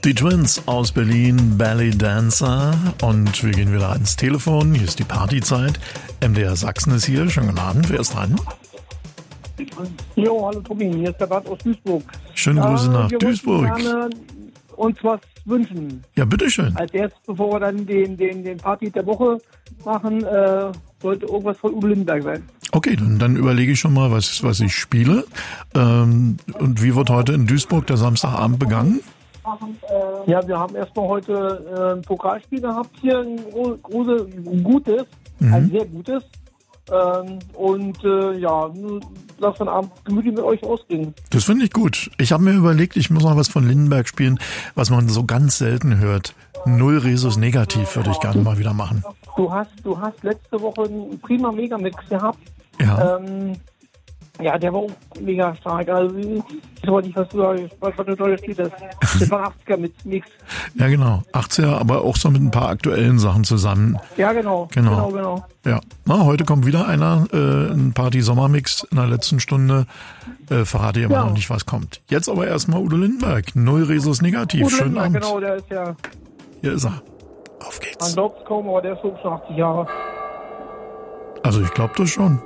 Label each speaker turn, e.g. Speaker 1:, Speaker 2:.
Speaker 1: Die Twins aus Berlin, Belly Dancer. Und wir gehen wieder ans Telefon. Hier ist die Partyzeit. MDR Sachsen ist hier. Schönen guten Abend. Wer ist dran?
Speaker 2: Jo, hallo Tobi, hier ist der Bad aus Duisburg.
Speaker 1: Schöne Grüße nach
Speaker 2: wir
Speaker 1: Duisburg.
Speaker 2: Wir gerne uns was wünschen.
Speaker 1: Ja, bitteschön.
Speaker 2: Als erstes, bevor wir dann den Party der Woche machen, sollte irgendwas von Udo Lindenberg sein.
Speaker 1: Okay, dann überlege ich schon mal, was ich spiele. Und wie wird heute in Duisburg der Samstagabend begangen?
Speaker 2: Ja, wir haben erstmal heute ein Pokalspiel gehabt hier, ein gutes, ein sehr gutes. Lass den Abend gemütlich mit euch ausgehen.
Speaker 1: Das finde ich gut. Ich habe mir überlegt, ich muss noch was von Lindenberg spielen, was man so ganz selten hört. Null Resus Negativ würde ich gerne mal wieder machen.
Speaker 2: Du hast letzte Woche einen prima Megamix gehabt.
Speaker 1: Ja.
Speaker 2: Ja, der war auch mega stark. Also, ich weiß nicht, was du toll spielst. Das war 80er mit Mix.
Speaker 1: Ja, genau. 80er, aber auch so mit ein paar aktuellen Sachen zusammen.
Speaker 2: Ja, genau.
Speaker 1: Ja. Na, heute kommt wieder einer, ein Party-Sommermix in der letzten Stunde. Verrate ich immer noch nicht, was kommt. Jetzt aber erstmal Udo Lindenberg. Null Resus Negativ.
Speaker 2: Udo
Speaker 1: Schönen
Speaker 2: Lindenberg,
Speaker 1: Abend.
Speaker 2: genau, der ist ja...
Speaker 1: Hier ist er. Auf geht's.
Speaker 2: Man glaubt es kaum, aber der ist so schon 80 Jahre.
Speaker 1: Also ich glaube das schon.